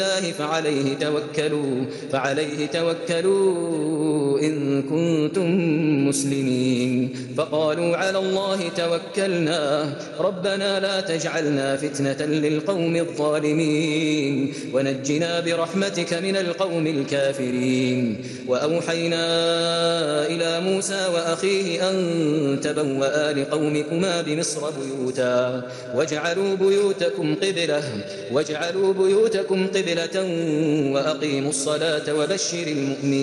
فعليه توكلوا إن كنتم مسلمين. فقالوا على الله توكلنا ربنا لا تجعلنا فتنة للقوم الظالمين ونجنا برحمتك من القوم الكافرين. وأوحينا إلى موسى وأخيه أن تبوأ لقومكما بمصر بيوتا واجعلوا بيوتكم قبلة وأقيموا الصلاة وبشر المؤمنين.